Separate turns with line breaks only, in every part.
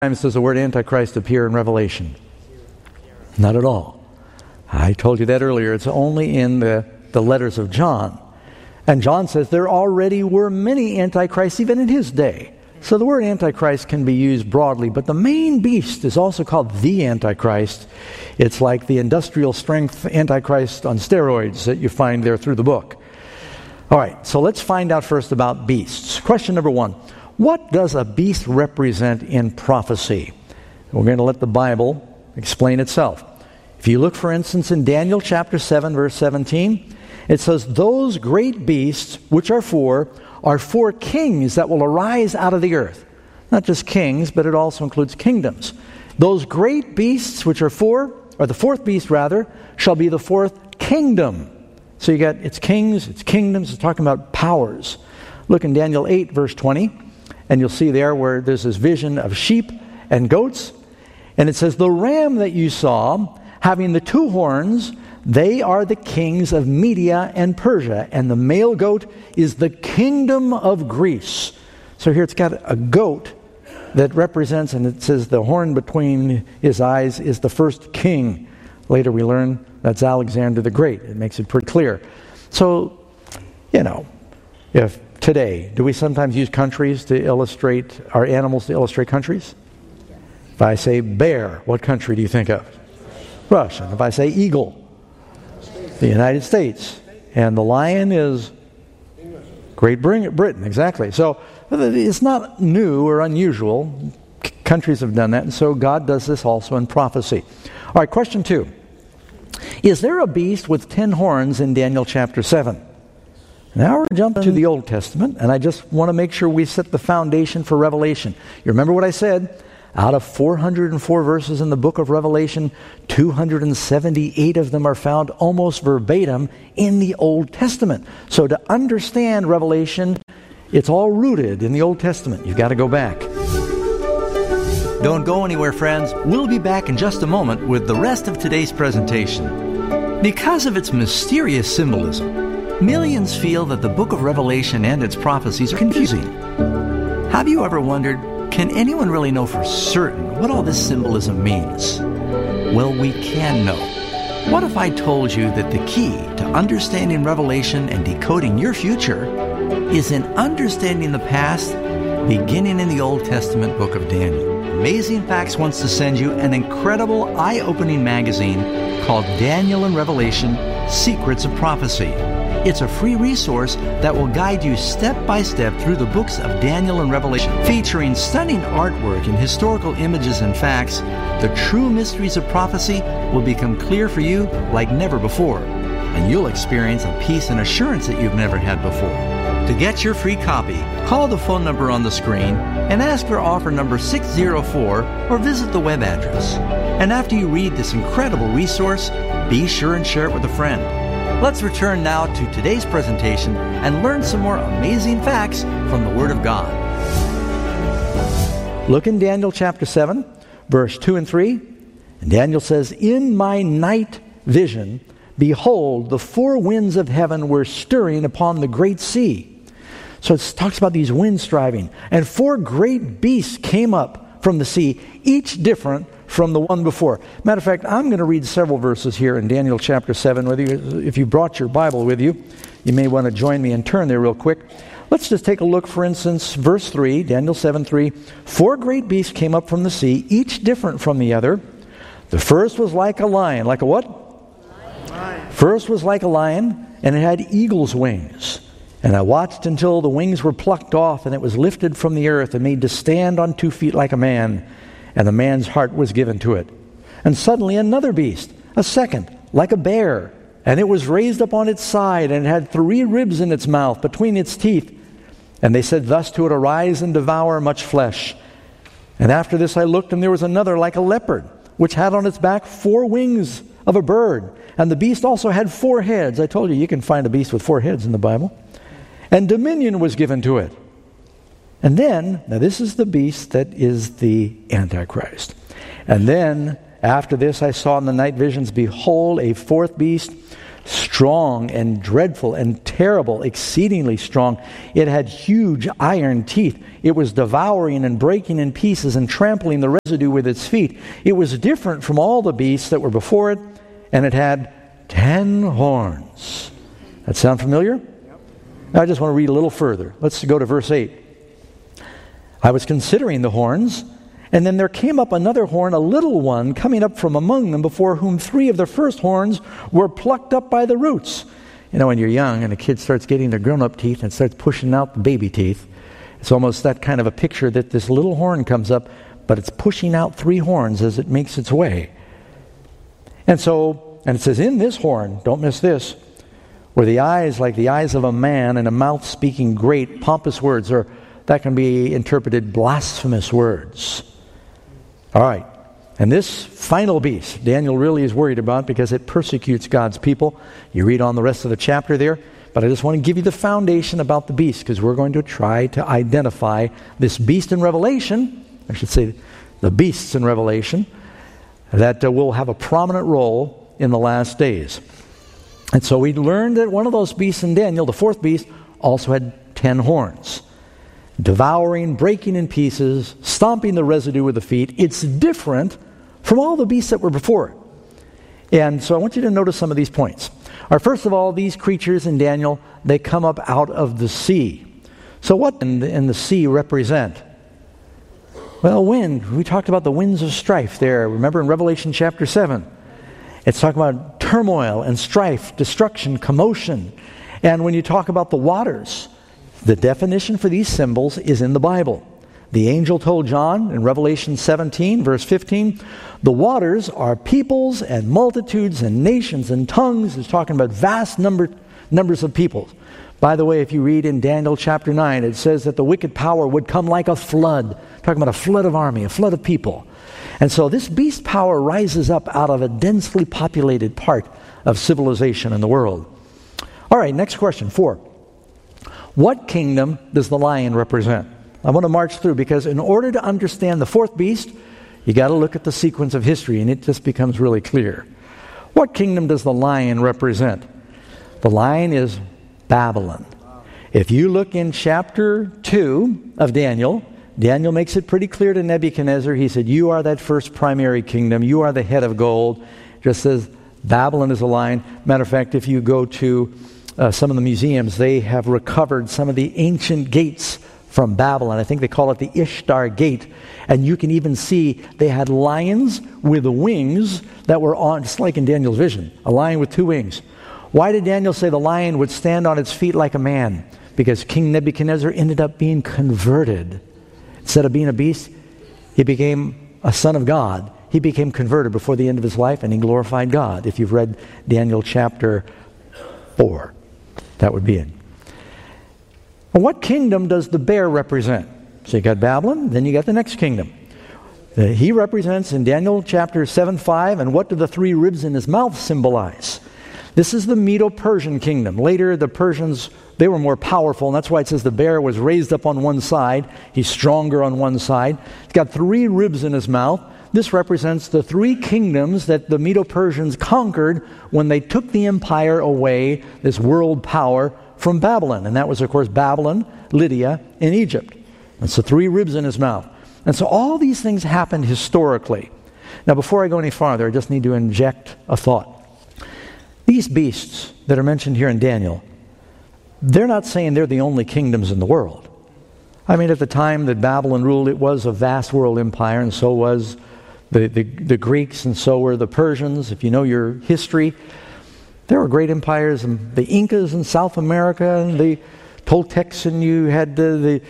times does the word Antichrist appear in Revelation? Not at all. I told you that earlier. It's only in the letters of John. And John says there already were many Antichrists even in his day. So the word Antichrist can be used broadly, but the main beast is also called the Antichrist. It's like the industrial strength Antichrist on steroids that you find there through the book. All right, so let's find out first about beasts. Question number 1. What does a beast represent in prophecy? We're going to let the Bible explain itself. If you look, for instance, in Daniel chapter 7, verse 17, it says, "Those great beasts, which are four kings that will arise out of the earth." Not just kings, but it also includes kingdoms. "Those great beasts, which are four, or the fourth beast rather, shall be the fourth kingdom." So you got, it's kings, it's kingdoms, it's talking about powers. Look in Daniel 8, verse 20, and you'll see there where there's this vision of sheep and goats. And it says, "The ram that you saw, having the two horns, they are the kings of Media and Persia, and the male goat is the kingdom of Greece." So here it's got a goat that represents, and it says the horn between his eyes is the first king. Later we learn that's Alexander the Great. It makes it pretty clear. So, if today, do we sometimes use countries to illustrate, our animals to illustrate countries? If I say bear, what country do you think of? Russia. If I say eagle, the United States. And the lion is Great Britain, exactly. So it's not new or unusual. Countries have done that, and so God does this also in prophecy. All right, question 2. Is there a beast with 10 horns in Daniel chapter 7? Now we're jumping to the Old Testament, and I just want to make sure we set the foundation for Revelation. You remember what I said? Out of 404 verses in the book of Revelation, 278 of them are found almost verbatim in the Old Testament. So to understand Revelation, it's all rooted in the Old Testament. You've got to go back.
Don't go anywhere, friends. We'll be back in just a moment with the rest of today's presentation. Because of its mysterious symbolism, millions feel that the book of Revelation and its prophecies are confusing. Have you ever wondered, can anyone really know for certain what all this symbolism means? Well, we can know. What if I told you that the key to understanding Revelation and decoding your future is in understanding the past, beginning in the Old Testament book of Daniel? Amazing Facts wants to send you an incredible, eye-opening magazine called Daniel and Revelation: Secrets of Prophecy. It's a free resource that will guide you step by step through the books of Daniel and Revelation. Featuring stunning artwork and historical images and facts, the true mysteries of prophecy will become clear for you like never before, and you'll experience a peace and assurance that you've never had before. To get your free copy, call the phone number on the screen and ask for offer number 604 or visit the web address. And after you read this incredible resource, be sure and share it with a friend. Let's return now to today's presentation and learn some more amazing facts from the Word of God.
Look in Daniel chapter 7, verse 2 and 3. And Daniel says, "In my night vision, behold, the four winds of heaven were stirring upon the great sea." So it talks about these winds striving. "And four great beasts came up from the sea, each different from the one before." Matter of fact, I'm going to read several verses here in Daniel chapter 7. If you brought your Bible with you, you may want to join me and turn there real quick. Let's just take a look, for instance, verse 3, Daniel 7:3. "Four great beasts came up from the sea, each different from the other. The first was like a lion." Like a what? Lion. "First was like a lion, and it had eagle's wings. And I watched until the wings were plucked off, and it was lifted from the earth and made to stand on 2 feet like a man. And the man's heart was given to it. And suddenly another beast, a second, like a bear, and it was raised up on its side, and it had 3 ribs in its mouth between its teeth. And they said thus to it, Arise and devour much flesh. And after this I looked, and there was another like a leopard, which had on its back 4 wings of a bird. And the beast also had 4 heads." I told you can find a beast with 4 heads in the Bible. "And dominion was given to it." And then, now this is the beast that is the Antichrist. "And then, after this I saw in the night visions, behold, a fourth beast, strong and dreadful and terrible, exceedingly strong. It had huge iron teeth. It was devouring and breaking in pieces and trampling the residue with its feet. It was different from all the beasts that were before it, and it had 10 horns. That sound familiar? Now I just want to read a little further. Let's go to verse 8. I was considering the horns, and then there came up another horn, a little one, coming up from among them, before whom 3 of the first horns were plucked up by the roots. You know, when you're young and a kid starts getting their grown-up teeth and starts pushing out the baby teeth, it's almost that kind of a picture that this little horn comes up, but it's pushing out 3 horns as it makes its way. And it says, in this horn, don't miss this, were the eyes like the eyes of a man, and a mouth speaking great, pompous words, or that can be interpreted blasphemous words. All right. And this final beast, Daniel really is worried about because it persecutes God's people. You read on the rest of the chapter there. But I just want to give you the foundation about the beast, because we're going to try to identify this beast in Revelation, I should say the beasts in Revelation, that will have a prominent role in the last days. And so we learned that one of those beasts in Daniel, the 4th beast, also had 10 horns. Devouring, breaking in pieces, stomping the residue with the feet. It's different from all the beasts that were before it. And so I want you to notice some of these points. All right, first of all, these creatures in Daniel, they come up out of the sea. So what in the sea represent? Well, wind. We talked about the winds of strife there. Remember in Revelation chapter 7. It's talking about turmoil and strife, destruction, commotion. And when you talk about the waters, the definition for these symbols is in the Bible. The angel told John in Revelation 17, verse 15, the waters are peoples and multitudes and nations and tongues. It's talking about vast numbers of people. By the way, if you read in Daniel chapter 9, it says that the wicked power would come like a flood. Talking about a flood of army, a flood of people. And so this beast power rises up out of a densely populated part of civilization in the world. All right, next question, 4. What kingdom does the lion represent? I want to march through, because in order to understand the 4th beast, you got to look at the sequence of history, and it just becomes really clear. What kingdom does the lion represent? The lion is Babylon. If you look in chapter 2 of Daniel, Daniel makes it pretty clear to Nebuchadnezzar. He said, you are that first primary kingdom. You are the head of gold. Just says Babylon is a lion. Matter of fact, if you go to some of the museums, they have recovered some of the ancient gates from Babylon. I think they call it the Ishtar Gate. And you can even see they had lions with wings that were on, just like in Daniel's vision, a lion with 2 wings. Why did Daniel say the lion would stand on its feet like a man? Because King Nebuchadnezzar ended up being converted. Instead of being a beast, he became a son of God. He became converted before the end of his life, and he glorified God. If you've read Daniel chapter 4, that would be it. Well, what kingdom does the bear represent? So you got Babylon, then you got the next kingdom. He represents in Daniel chapter 7:5, and what do the 3 ribs in his mouth symbolize? This is the Medo-Persian kingdom. Later, the Persians, they were more powerful, and that's why it says the bear was raised up on one side. He's stronger on one side. He's got 3 ribs in his mouth. This represents the 3 kingdoms that the Medo-Persians conquered when they took the empire away, this world power, from Babylon. And that was, of course, Babylon, Lydia, and Egypt. And so 3 ribs in his mouth. And so all these things happened historically. Now, before I go any farther, I just need to inject a thought. These beasts that are mentioned here in Daniel, they're not saying they're the only kingdoms in the world. I mean, at the time that Babylon ruled, it was a vast world empire, and so was the Greeks, and so were the Persians. If you know your history, there were great empires, and the Incas in South America, and the Toltecs, and you had the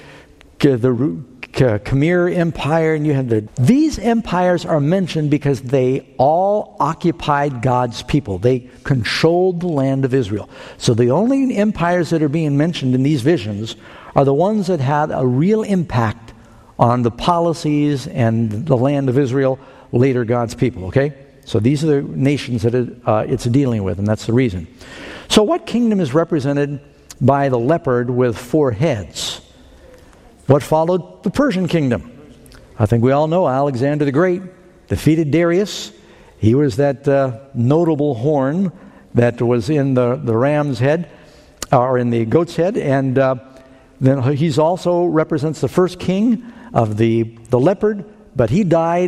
Khmer Empire, and you had these empires are mentioned because they all occupied God's people. They controlled the land of Israel. So the only empires that are being mentioned in these visions are the ones that had a real impact on the policies and the land of Israel, later God's people, okay? So these are the nations that it's dealing with, and that's the reason. So what kingdom is represented by the leopard with 4 heads? What followed? The Persian kingdom. I think we all know Alexander the Great defeated Darius. He was that notable horn that was in the ram's head, or in the goat's head, and then he's also represents the first king of the leopard, but he died